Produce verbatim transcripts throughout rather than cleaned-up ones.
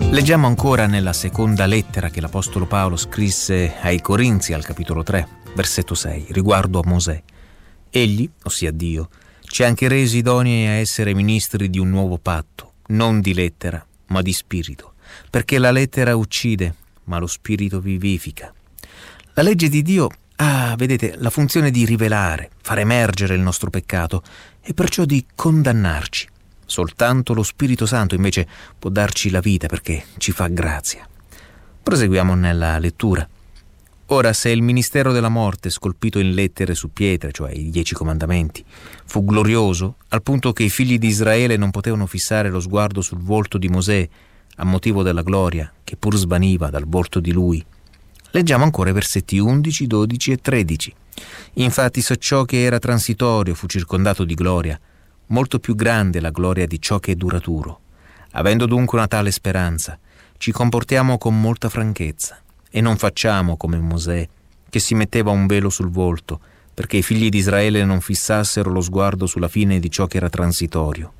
Leggiamo ancora nella seconda lettera che l'Apostolo Paolo scrisse ai Corinzi al capitolo tre, versetto sei, riguardo a Mosè. Egli, ossia Dio, ci ha anche resi idonei a essere ministri di un nuovo patto, non di lettera, ma di spirito, perché la lettera uccide, ma lo spirito vivifica. La legge di Dio ha, vedete, la funzione di rivelare, far emergere il nostro peccato e perciò di condannarci. Soltanto lo Spirito Santo invece può darci la vita perché ci fa grazia. Proseguiamo nella lettura. Ora, se il ministero della morte scolpito in lettere su pietre, cioè i dieci comandamenti, fu glorioso al punto che i figli di Israele non potevano fissare lo sguardo sul volto di Mosè a motivo della gloria che pur svaniva dal volto di lui. Leggiamo ancora i versetti undici, dodici e tredici. Infatti, se ciò che era transitorio fu circondato di gloria, molto più grande la gloria di ciò che è duraturo. Avendo dunque una tale speranza, ci comportiamo con molta franchezza e non facciamo come Mosè, che si metteva un velo sul volto, perché i figli di Israele non fissassero lo sguardo sulla fine di ciò che era transitorio.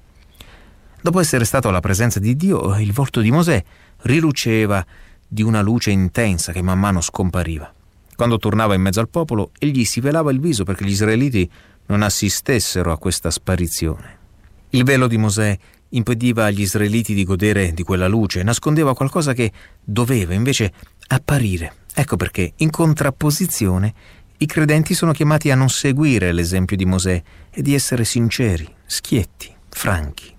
Dopo essere stato alla presenza di Dio, il volto di Mosè riluceva di una luce intensa che man mano scompariva. Quando tornava in mezzo al popolo, egli si velava il viso perché gli israeliti non assistessero a questa sparizione. Il velo di Mosè impediva agli israeliti di godere di quella luce, nascondeva qualcosa che doveva invece apparire. Ecco perché, in contrapposizione, i credenti sono chiamati a non seguire l'esempio di Mosè e di essere sinceri, schietti, franchi.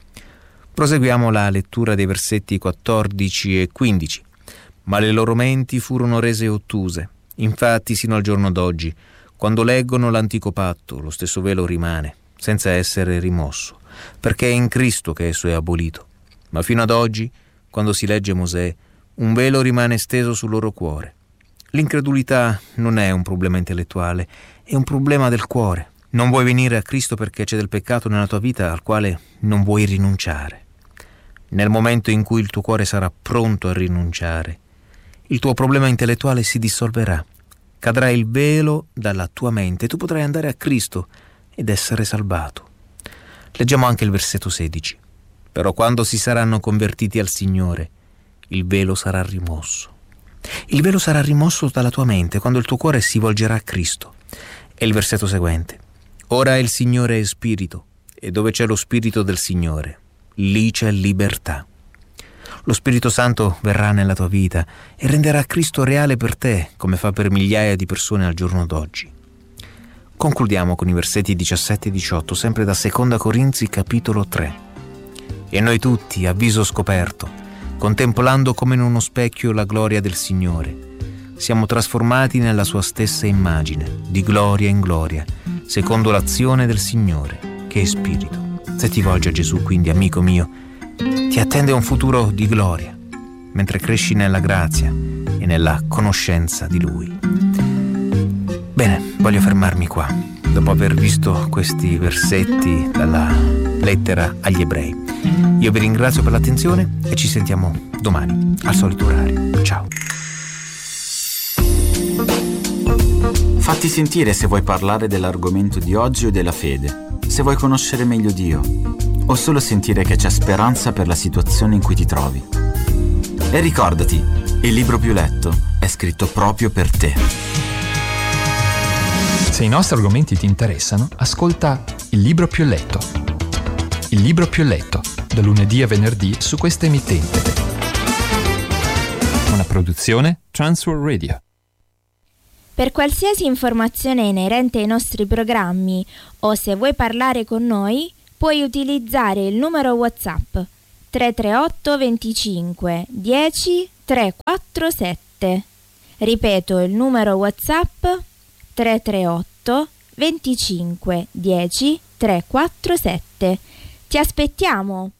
Proseguiamo la lettura dei versetti quattordici e quindici. Ma le loro menti furono rese ottuse. Infatti, sino al giorno d'oggi, quando leggono l'antico patto, lo stesso velo rimane, senza essere rimosso, perché è in Cristo che esso è abolito. Ma fino ad oggi, quando si legge Mosè, un velo rimane steso sul loro cuore. L'incredulità non è un problema intellettuale, è un problema del cuore. Non vuoi venire a Cristo perché c'è del peccato nella tua vita al quale non vuoi rinunciare. Nel momento in cui il tuo cuore sarà pronto a rinunciare, il tuo problema intellettuale si dissolverà. Cadrà il velo dalla tua mente e tu potrai andare a Cristo ed essere salvato. Leggiamo anche il versetto sedici. Però quando si saranno convertiti al Signore, il velo sarà rimosso. Il velo sarà rimosso dalla tua mente quando il tuo cuore si volgerà a Cristo. E il versetto seguente. Ora il Signore è Spirito, e dove c'è lo Spirito del Signore, lì c'è libertà. Lo Spirito Santo verrà nella tua vita e renderà Cristo reale per te, come fa per migliaia di persone al giorno d'oggi. Concludiamo con i versetti diciassette e diciotto, sempre da seconda Corinzi capitolo tre. E noi tutti, a viso scoperto, contemplando come in uno specchio la gloria del Signore, siamo trasformati nella sua stessa immagine, di gloria in gloria, secondo l'azione del Signore, che è Spirito. Se ti volgi a Gesù, quindi, amico mio, ti attende un futuro di gloria, mentre cresci nella grazia e nella conoscenza di Lui. Bene, voglio fermarmi qua, dopo aver visto questi versetti dalla lettera agli Ebrei. Io vi ringrazio per l'attenzione e ci sentiamo domani, al solito orario. Ciao. Fatti sentire se vuoi parlare dell'argomento di oggi o della fede, se vuoi conoscere meglio Dio, o solo sentire che c'è speranza per la situazione in cui ti trovi. E ricordati, il libro più letto è scritto proprio per te. Se i nostri argomenti ti interessano, ascolta Il libro più letto. Il libro più letto, da lunedì a venerdì su questa emittente. Una produzione Transworld Radio. Per qualsiasi informazione inerente ai nostri programmi o se vuoi parlare con noi, puoi utilizzare il numero WhatsApp tre tre otto venticinque dieci trecentoquarantasette. Ripeto il numero WhatsApp tre tre otto venticinque dieci trecentoquarantasette. Ti aspettiamo!